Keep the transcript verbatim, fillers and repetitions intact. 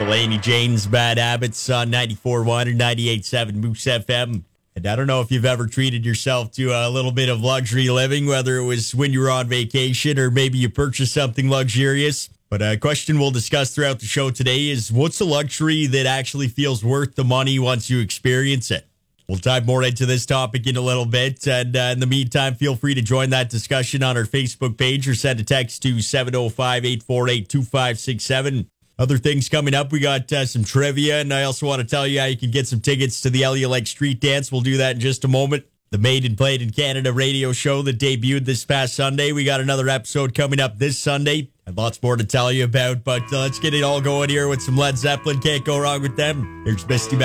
Delaney Jane's Bad Habits on ninety-four point one and ninety-eight point seven Moose F M. And I don't know if you've ever treated yourself to a little bit of luxury living, whether it was when you were on vacation or maybe you purchased something luxurious. But a question we'll discuss throughout the show today is, what's a luxury that actually feels worth the money once you experience it? We'll dive more into this topic in a little bit. And uh, in the meantime, feel free to join that discussion on our Facebook page or send a text to seven oh five, eight four eight, two five six seven. Other things coming up, we got uh, some trivia, and I also want to tell you how you can get some tickets to the Elliott Lake Street Dance. We'll do that in just a moment. The Made and Played in Canada radio show that debuted this past Sunday. We got another episode coming up this Sunday, and lots more to tell you about, but uh, let's get it all going here with some Led Zeppelin. Can't go wrong with them. Here's Misty